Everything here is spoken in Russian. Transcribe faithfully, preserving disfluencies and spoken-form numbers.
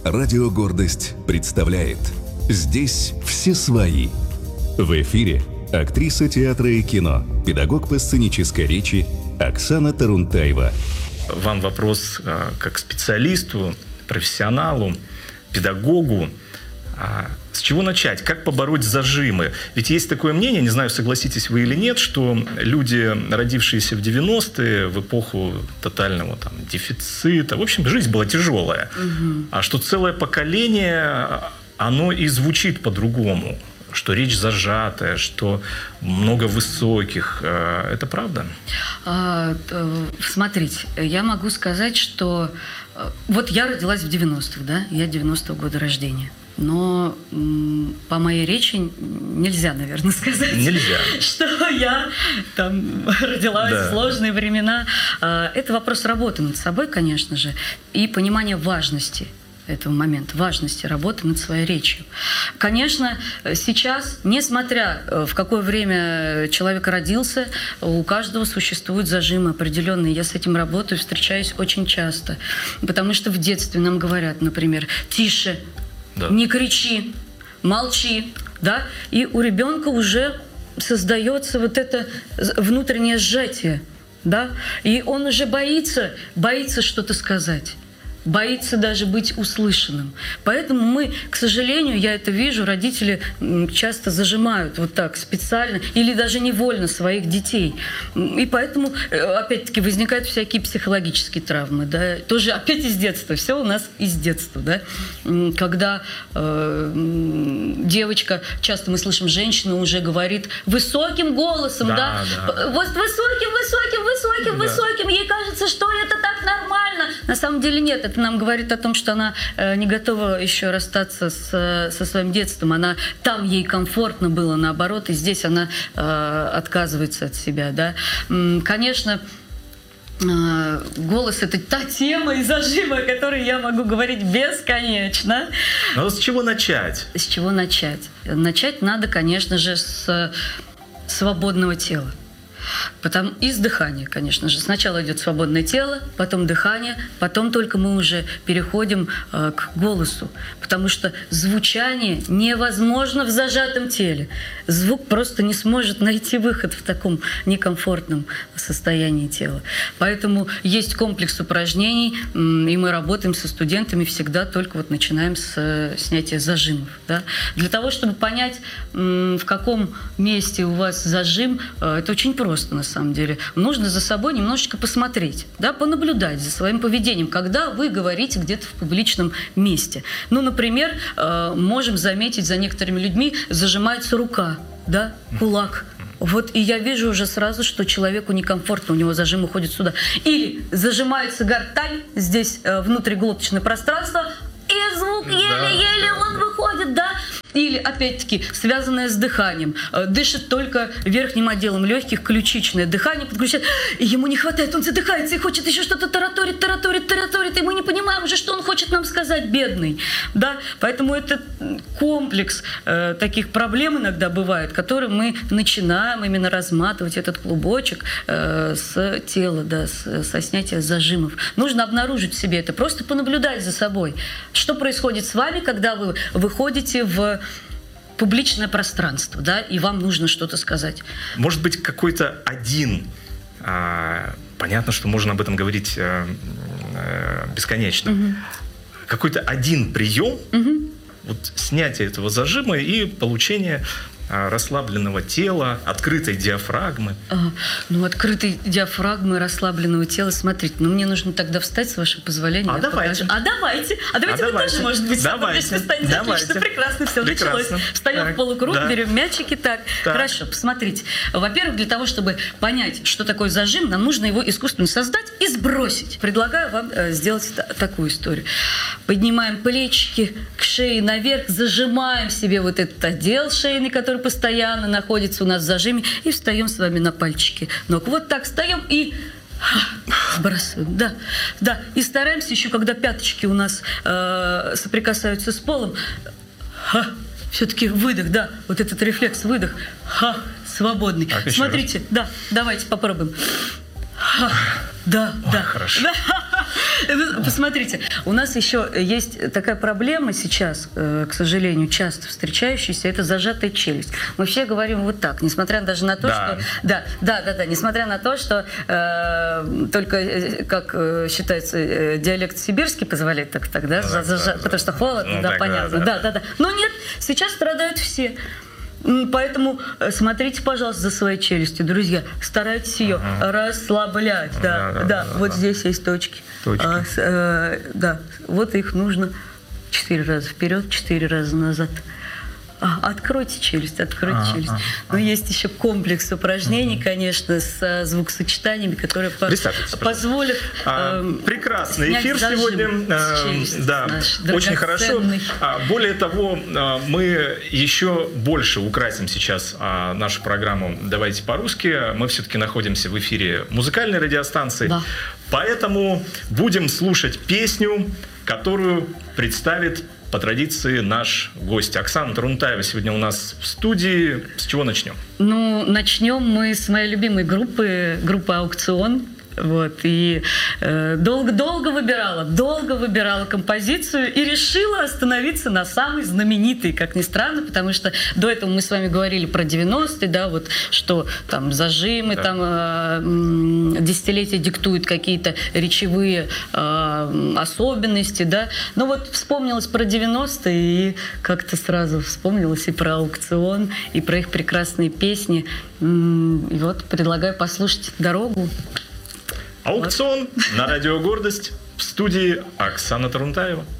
Радио «Гордость» представляет «Здесь все свои». В эфире актриса театра и кино, педагог по сценической речи Оксана Тарунтаева. Вам вопрос как специалисту, профессионалу, педагогу. С чего начать? Как побороть зажимы? Ведь есть такое мнение, не знаю, согласитесь вы или нет, что люди, родившиеся в девяностые, в эпоху тотального там, дефицита, в общем, жизнь была тяжелая. Угу. А что целое поколение, оно и звучит по-другому. Что речь зажатая, что много высоких. Это правда? А, смотрите, я могу сказать, что... Вот я родилась в девяностых, да? Я девяностого года рождения. Но по моей речи нельзя, наверное, сказать, нельзя. что я там родилась да. в сложные времена. Это вопрос работы над собой, конечно же, и понимания важности этого момента, важности работы над своей речью. Конечно, сейчас, несмотря в какое время человек родился, у каждого существуют зажимы определенные. Я с этим работаю, встречаюсь очень часто. Потому что в детстве нам говорят, например, «тише», да. «не кричи», «молчи», да, и у ребенка уже создается вот это внутреннее сжатие, да, и он уже боится, боится что-то сказать. Боится даже быть услышанным. Поэтому мы, к сожалению, я это вижу, родители часто зажимают вот так специально или даже невольно своих детей. И поэтому, опять-таки, возникают всякие психологические травмы. Да? Тоже опять из детства. Все у нас из детства. Да? Когда э, девочка, часто мы слышим, женщина уже говорит высоким голосом, да, да? Да. Вот высоким, высоким, высоким, да. высоким. Ей кажется, что это так нормально. На самом деле нет. Это нам говорит о том, что она э, не готова еще расстаться с, со своим детством. Она, там ей комфортно было, наоборот, и здесь она э, отказывается от себя. Да? Конечно, э, голос – это та тема и зажима, о которой я могу говорить бесконечно. Но с чего начать? С чего начать? Начать надо, конечно же, с свободного тела. Потом и с дыхания, конечно же. Сначала идет свободное тело, потом дыхание, потом только мы уже переходим э, к голосу. Потому что звучание невозможно в зажатом теле. Звук просто не сможет найти выход в таком некомфортном состоянии тела. Поэтому есть комплекс упражнений, и мы работаем со студентами всегда, только вот начинаем с снятия зажимов. Да? Для того, чтобы понять, в каком месте у вас зажим, это очень просто. На самом деле. Нужно за собой немножечко посмотреть, да, понаблюдать за своим поведением, когда вы говорите где-то в публичном месте. Ну, например, э, можем заметить, за некоторыми людьми зажимается рука, да, кулак. Вот, и я вижу уже сразу, что человеку некомфортно, у него зажим уходит сюда. Или зажимается гортань, здесь э, внутриглоточное пространство, и звук еле-еле он выходит, да. Или, опять-таки, связанное с дыханием. Дышит только верхним отделом легких, ключичное дыхание подключает. И ему не хватает, он задыхается и хочет еще что-то тараторить, тараторить, тараторить. И мы не понимаем уже, что он хочет нам сказать, бедный. Да? Поэтому это комплекс э, таких проблем иногда бывает, которые мы начинаем именно разматывать этот клубочек э, с тела, да, с, со снятия зажимов. Нужно обнаружить в себе это, просто понаблюдать за собой. Что происходит с вами, когда вы выходите в публичное пространство, да, и вам нужно что-то сказать. Может быть, какой-то один, а, понятно, что можно об этом говорить а, а, бесконечно, угу. какой-то один прием, угу. вот, снятия этого зажима и получение расслабленного тела, открытой диафрагмы. Ага. Ну, открытой диафрагмы, расслабленного тела. Смотрите, ну мне нужно тогда встать, с вашего позволения. А давайте. А давайте. А давайте а вы давайте. тоже, может быть, давайте. встанете. Давайте. Отлично, прекрасно, все прекрасно. началось. Встаем так. в полукруг, да. берем мячики. Так. так, хорошо, посмотрите. Во-первых, для того, чтобы понять, что такое зажим, нам нужно его искусственно создать и сбросить. Предлагаю вам э, сделать такую историю. Поднимаем плечики к шее наверх, зажимаем себе вот этот отдел шейный, который постоянно находится у нас в зажиме, и встаем с вами на пальчики ног. Вот так встаем и сбрасываем. Да, да. И стараемся еще, когда пяточки у нас э, соприкасаются с полом, все-таки выдох, да, вот этот рефлекс, выдох, ха, свободный. Так, Смотрите, раз. да, давайте попробуем. Ха, да, Ой, да. Хорошо. Да. Посмотрите, у нас еще есть такая проблема сейчас, к сожалению, часто встречающаяся, это зажатая челюсть. Мы все говорим вот так, несмотря даже на то, да. что... Да, да, да, да, несмотря на то, что э, только, как считается, э, диалект сибирский позволяет так, так да, ну, за, за, да, потому да. что холодно, Ну, да, так, понятно, да, да, да. да, да. Но нет, сейчас страдают все. Поэтому смотрите, пожалуйста, за своей челюстью, друзья. Старайтесь ее ага. расслаблять. Да, да, да, да, да вот да. Здесь есть точки. точки. А, с, э, да, вот их нужно четыре раза вперед, четыре раза назад. А, откройте челюсть, откройте а, челюсть. А, Но а. есть еще комплекс упражнений, конечно, с звукосочетаниями, которые по позволят... А, э, прекрасный эфир сегодня. Э, да, очень хорошо. А, более того, мы еще больше украсим сейчас а, нашу программу «Давайте по-русски». Мы все-таки находимся в эфире музыкальной радиостанции. Да. Поэтому будем слушать песню, которую представит по традиции наш гость Оксана Тарунтаева сегодня у нас в студии. С чего начнем? Ну, начнем мы с моей любимой группы, группы «Аукцион». Вот, и долго-долго э, выбирала, долго выбирала композицию и решила остановиться на самой знаменитой, как ни странно, потому что до этого мы с вами говорили про девяностые, да, вот, что там зажимы, да. там э, десятилетия диктуют какие-то речевые э, особенности, да, но вот вспомнилось про девяностые и как-то сразу вспомнилось и про «Аукцион», и про их прекрасные песни, и вот предлагаю послушать «Дорогу». «Аукцион» на радио «Гордость», в студии Оксана Тарунтаева.